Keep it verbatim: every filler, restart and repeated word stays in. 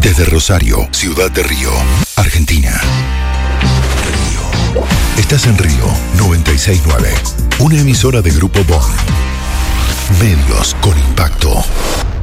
Desde Rosario, Ciudad de Río, Argentina. Río. Estás en Río noventa y seis punto nueve, una emisora de Grupo Bond. Medios con impacto.